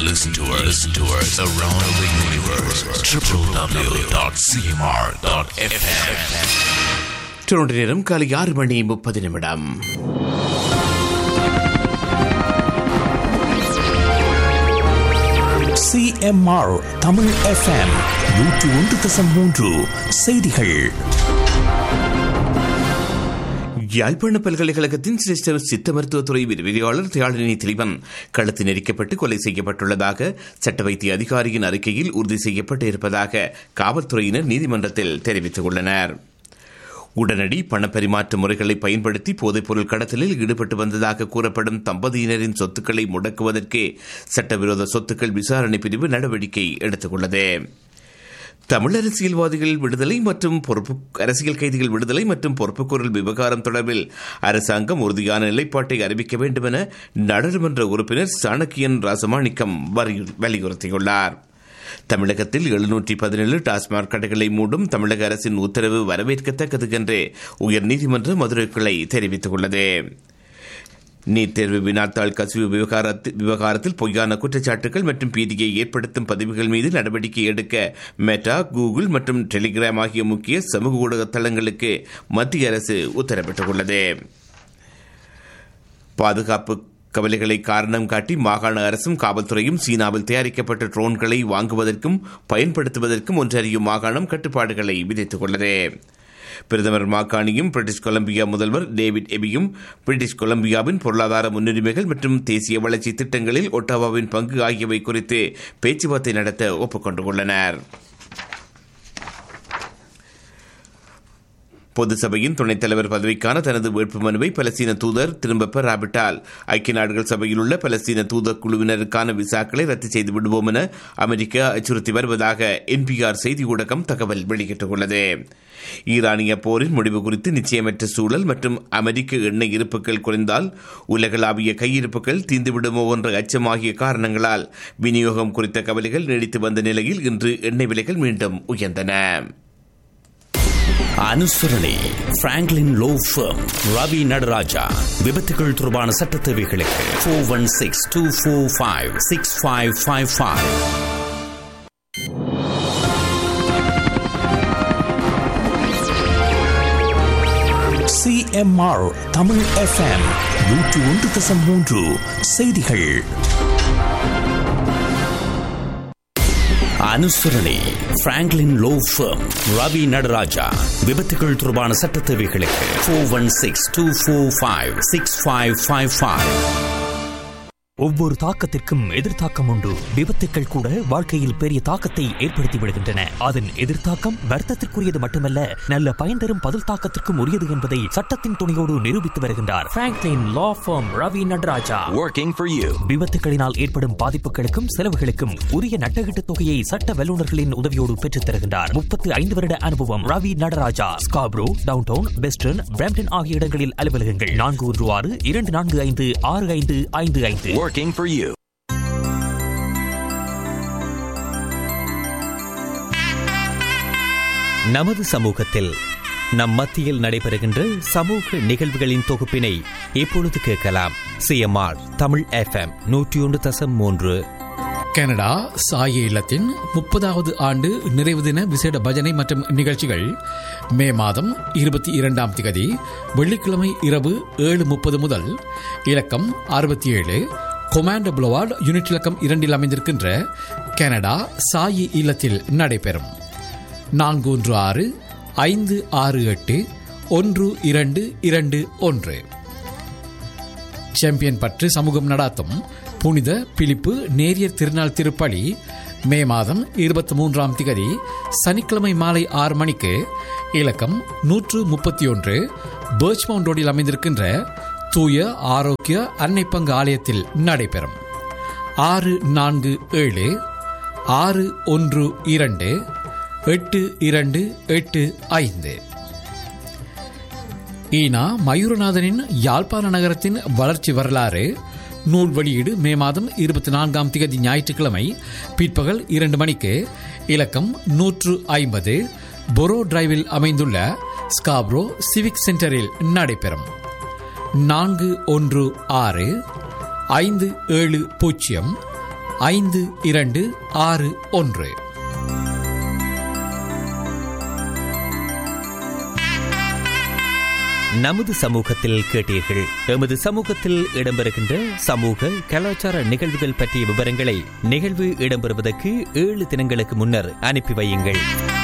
listen to us around the universe. www.cmr.fm. Toronto நேரம் காலை 6:30. CMR Tamil FM 101.3 செய்திகள். யாழ்ப்பாண பல்கலைக்கழகத்தின் சிரேஷ்ட சித்த மருத்துவத்துறை விரிவியாளர் தியாழினி திலீபன் கழுத்து நெரிக்கப்பட்டு கொலை செய்யப்பட்டுள்ளதாக சட்ட வைத்திய அதிகாரியின் அறிக்கையில் உறுதி செய்யப்பட்டு இருப்பதாக காவல்துறையினர் நீதிமன்றத்தில் தெரிவித்துள்ளனர். உடனடி பணப்பரிமாற்ற முறைகளை பயன்படுத்தி போதைப்பொருள் கடத்தலில் ஈடுபட்டு வந்ததாக கூறப்படும் தம்பதியினரின் சொத்துக்களை முடக்குவதற்கே சட்டவிரோத சொத்துக்கள் விசாரணை பிரிவு நடவடிக்கை எடுத்துள்ளது. தமிழ் அரசியல்வாதிகள் விடுதலை மற்றும் அரசியல் கைதிகள் விடுதலை மற்றும் பொறுப்புக்கூறல் விவகாரம் தொடர்பில் அரசாங்கம் உறுதியான நிலைப்பாட்டை அறிவிக்க வேண்டும் என நாடாளுமன்ற உறுப்பினர் சாணக்கியன் ராசமாணிக்கம் வலியுறுத்தியுள்ளார். தமிழகத்தில் 717 டாஸ்மாக் கடைகளை மூடும் தமிழக அரசின் உத்தரவு வரவேற்கத்தக்கது என்று உயர்நீதிமன்ற மதுரை கிளை தெரிவித்துள்ளது. நீட் தேர்வு வினாத்தாள் கசிவு விவகாரத்தில் பொய்யான குற்றச்சாட்டுகள் மற்றும் பீதியை ஏற்படுத்தும் பதிவுகள் மீது நடவடிக்கை எடுக்க மெட்டா, கூகுள் மற்றும் டெலிகிராம் ஆகிய முக்கிய சமூக ஊடக தளங்களுக்கு மத்திய அரசு உத்தரவிட்டுள்ளது. பாதுகாப்பு கவலைகளை காரணம் காட்டி மாகாண அரசும் காவல்துறையும் சீனாவில் தயாரிக்கப்பட்ட ட்ரோன்களை வாங்குவதற்கும் பயன்படுத்துவதற்கும் ஒன்றறியும் மாகாணம் கட்டுப்பாடுகளை விதித்துள்ளது. பிரதமர் மாகாணியும் பிரிட்டிஷ் கொலம்பியா முதல்வர் டேவிட் எபியும் பிரிட்டிஷ் கொலம்பியாவின் பொருளாதார முன்னுரிமைகள் மற்றும் தேசிய வளர்ச்சி திட்டங்களில் ஒட்டாவாவின் பங்கு ஆகியவை குறித்து பேச்சுவார்த்தை நடத்த ஒப்புக்கொண்டுள்ளனர். பொது சபையின் துணைத் தலைவர் பதவிக்கான தனது வேட்புமனுவை பலஸ்தீன தூதர் திரும்பப் பெறாவிட்டால் ஐக்கிய நாடுகள் சபையில் உள்ள பலஸ்தீன தூதர் குழுவினருக்கான விசாக்களை ரத்து செய்து விடுவோம் என அமெரிக்கா அச்சுறுத்தி வருவதாக NPR செய்தி ஊடகம் தகவல் வெளியிட்டுள்ளது. ஈரானிய போரின் முடிவு குறித்து நிச்சயமற்ற சூழல் மற்றும் அமெரிக்க எண்ணெய் இருப்புகள் குறைந்தால் உலகளாவிய கையிருப்புகள் தீர்ந்துவிடுமோ என்ற அச்சம் ஆகிய காரணங்களால் விநியோகம் குறித்த கவலைகள் நீடித்து வந்த நிலையில் இன்று எண்ணெய் விலைகள் மீண்டும் உயர்ந்தன. அனுசரணை Franklin low firm Ravi Nataraja. விபத்துகள் தொடர்பான சட்ட தேவைகளுக்கு 416-245-6555. CMR தமிழ் FM 101.3 செய்திகள். அனுசரணை Franklin low firm Ravi Nataraja. விபத்துகள் தொடர்பான சட்ட தேவைகளுக்கு 416-245-6555. ஒவ்வொரு தாக்கத்திற்கும் எதிர்த்தாக்கம் உண்டு. விபத்துக்கள் கூட வாழ்க்கையில் பெரிய தாக்கத்தை ஏற்படுத்தி விடுகின்றன. அதன் எதிர்த்தாக்கம் வர்த்தத்திற்குரியது மட்டுமல்ல, நல்ல பயன் தரும் பதில் தாக்கத்திற்கும் உரியது என்பதை சட்டத்தின் துணையோடு நிரூபித்து வருகின்றார் Franklin law firm Ravi Nataraja. Working for you. விபத்துகளினால் ஏற்படும் பாதிப்புகளுக்கும் செலவுகளுக்கும் உரிய நட்டகீட்டு தொகையை சட்ட வல்லுநர்களின் உதவியோடு பெற்றுத் தருகின்றார். 35 வருட அனுபவம். Ravi Nataraja. Scarborough, downtown, western, Brampton ஆகிய இடங்களில் அலுவலகங்கள். 416-245-6555. Working for you. நமது சமூகத்தில் நம் மத்தியில் நடைபெறுகின்ற சமூக நிகழ்வுகளின் தொகுப்பினை இப்பொழுது கேட்கலாம். CMR Tamil FM 101.3. கனடா சாய இல்லத்தின் 30வது ஆண்டு நிறைவு தின விசேட பஜனை மற்றும் நிகழ்ச்சிகள் மே மாதம் 22ஆம் திகதி வெள்ளிக்கிழமை இரவு 7:30 முதல் இலக்கம் 67 கொமாண்டோ புளவார்ட் யூனிட் இலக்கம் 2 அமைந்திருக்கின்ற கனடா சாயி இல்லத்தில் நடைபெறும். 416-568-1221. சாம்பியன் பற்று சமூகம் நடாத்தும் புனித பிலிப்பு நேரியர் திருநாள் திருப்பலி மே மாதம் 23ஆம் திகதி சனிக்கிழமை மாலை 6 மணிக்கு இலக்கம் 131 பர்ச்மவுண்ட் ரோடில் அமைந்திருக்கின்ற தூய ஆரோக்கிய அன்னை பங்கு ஆலயத்தில் நடைபெறும். 640-612-8285. ஈனா மயூரநாதனின் யாழ்ப்பாண நகரத்தின் வளர்ச்சி வரலாறு நூல் வெளியீடு மே மாதம் 24ஆம் திகதி ஞாயிற்றுக்கிழமை பிற்பகல் 2 மணிக்கு இலக்கம் 150 பொரோ டிரைவில் அமைந்துள்ள ஸ்காப்ரோ சிவிக் சென்டரில் நடைபெறும். 416-570 5261. நமது சமூகத்தில் கேட்டீர்கள். எமது சமூகத்தில் இடம்பெறுகின்ற சமூக கலாச்சார நிகழ்வுகள் பற்றிய விவரங்களை நிகழ்வு இடம்பெறுவதற்கு 7 தினங்களுக்கு முன்னர் அனுப்பி வையுங்கள்.